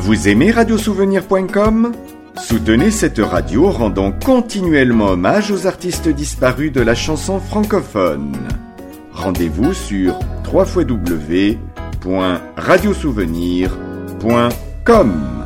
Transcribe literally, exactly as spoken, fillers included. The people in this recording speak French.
Vous aimez radiosouvenir point com ? Soutenez cette radio en rendant continuellement hommage aux artistes disparus de la chanson francophone. Rendez-vous sur w w w point radiosouvenir point com.